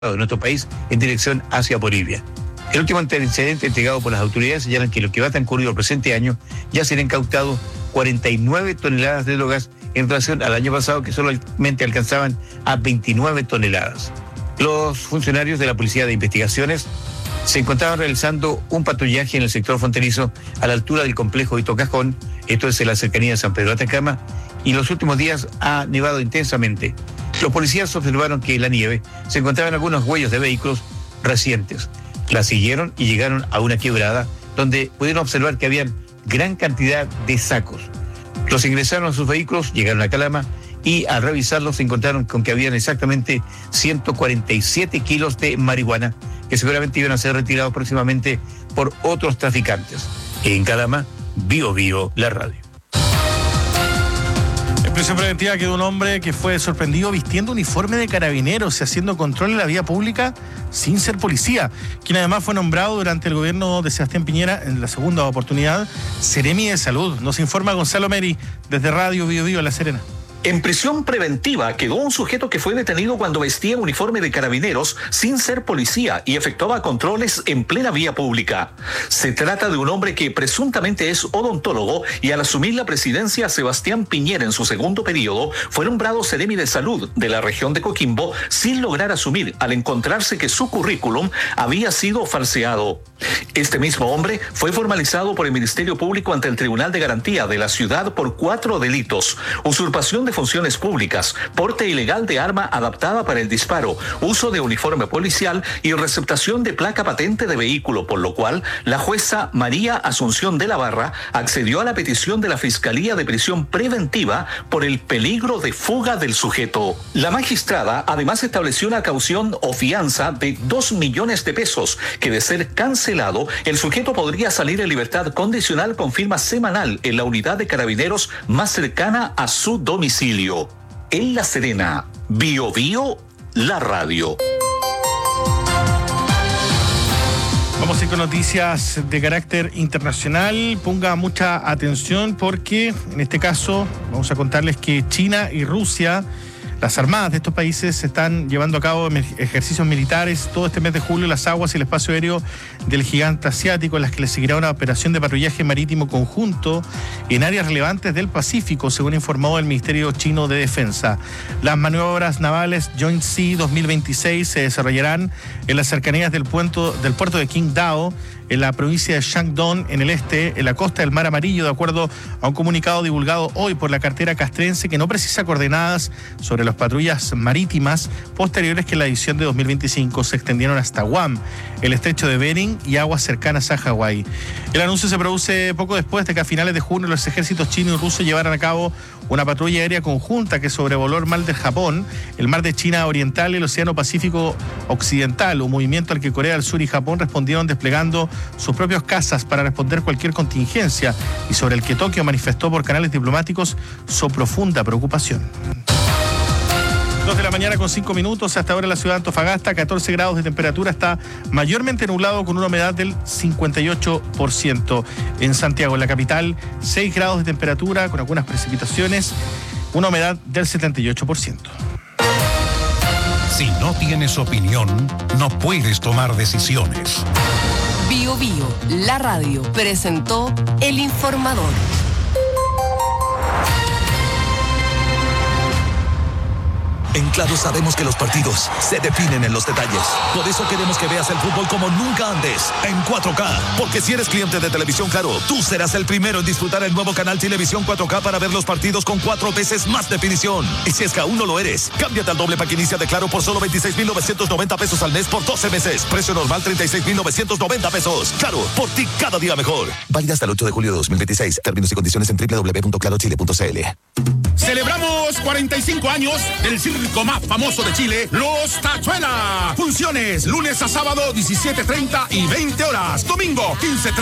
de nuestro país en dirección hacia Bolivia. El último antecedente entregado por las autoridades señalan que lo que va transcurrido el presente año ya se han incautado 49 toneladas de drogas en relación al año pasado, que solamente alcanzaban a 29 toneladas. Los funcionarios de la Policía de Investigaciones se encontraban realizando un patrullaje en el sector fronterizo a la altura del complejo Hito Cajón, esto es en la cercanía de San Pedro de Atacama, y en los últimos días ha nevado intensamente. Los policías observaron que en la nieve se encontraban algunos huellas de vehículos recientes. La siguieron y llegaron a una quebrada donde pudieron observar que habían gran cantidad de sacos. Los ingresaron a sus vehículos, llegaron a Calama y al revisarlos se encontraron con que habían exactamente 147 kilos de marihuana que seguramente iban a ser retirados próximamente por otros traficantes. En Calama, Bio Bio, la radio. En prisión preventiva quedó un hombre que fue sorprendido vistiendo uniforme de carabineros y haciendo control en la vía pública sin ser policía, quien además fue nombrado durante el gobierno de Sebastián Piñera en la segunda oportunidad Seremi de Salud. Nos informa Gonzalo Meri desde Radio Bio Bio, La Serena. En prisión preventiva quedó un sujeto que fue detenido cuando vestía uniforme de carabineros sin ser policía y efectuaba controles en plena vía pública. Se trata de un hombre que presuntamente es odontólogo y al asumir la presidencia Sebastián Piñera en su segundo periodo fue nombrado Seremi de Salud de la región de Coquimbo sin lograr asumir al encontrarse que su currículum había sido falseado. Este mismo hombre fue formalizado por el Ministerio Público ante el Tribunal de Garantía de la ciudad por 4 delitos: usurpación de funciones públicas, porte ilegal de arma adaptada para el disparo, uso de uniforme policial y receptación de placa patente de vehículo, por lo cual la jueza María Asunción de la Barra accedió a la petición de la Fiscalía de Prisión Preventiva por el peligro de fuga del sujeto. La magistrada además estableció una caución o fianza de 2 millones de pesos, que de ser cancelado, el sujeto podría salir en libertad condicional con firma semanal en la unidad de carabineros más cercana a su domicilio. En La Serena, Bio Bio, la radio. Vamos a ir con noticias de carácter internacional. Ponga mucha atención porque en este caso vamos a contarles que China y Rusia, las armadas de estos países, están llevando a cabo ejercicios militares todo este mes de julio en las aguas y el espacio aéreo del gigante asiático, en las que les seguirá una operación de patrullaje marítimo conjunto en áreas relevantes del Pacífico, según informó el Ministerio Chino de Defensa. Las maniobras navales Joint Sea 2026 se desarrollarán en las cercanías del puerto de Qingdao, en la provincia de Shandong, en el este, en la costa del Mar Amarillo, de acuerdo a un comunicado divulgado hoy por la cartera castrense, que no precisa coordenadas sobre las patrullas marítimas posteriores que en la edición de 2025 se extendieron hasta Guam, el estrecho de Bering y aguas cercanas a Hawái. El anuncio se produce poco después de que a finales de junio los ejércitos chino y ruso llevaran a cabo una patrulla aérea conjunta que sobrevoló el mar del Japón, el mar de China Oriental y el Océano Pacífico Occidental, un movimiento al que Corea del Sur y Japón respondieron desplegando sus propios cazas para responder cualquier contingencia y sobre el que Tokio manifestó por canales diplomáticos su profunda preocupación. 2 de la mañana con 5 minutos, hasta ahora en la ciudad de Antofagasta, 14 grados de temperatura, está mayormente nublado con una humedad del 58%. En Santiago, en la capital, 6 grados de temperatura con algunas precipitaciones, una humedad del 78%. Si no tienes opinión, no puedes tomar decisiones. Bio Bio, la radio, presentó El Informador. En Claro sabemos que los partidos se definen en los detalles. Por eso queremos que veas el fútbol como nunca antes, en 4K. Porque si eres cliente de Televisión Claro, tú serás el primero en disfrutar el nuevo canal Televisión 4K para ver los partidos con 4 veces más definición. Y si es que aún no lo eres, cámbiate al doble pack inicia de Claro por solo 26,990 pesos al mes por 12 meses. Precio normal 36,990 pesos. Claro, por ti cada día mejor. Válida hasta el 8 de julio de 2026. Términos y condiciones en www.clarochile.cl. Celebramos 45 años del circo más famoso de Chile, Los Tachuelas. Funciones lunes a sábado 17:30 y 20 horas. Domingo 15:30.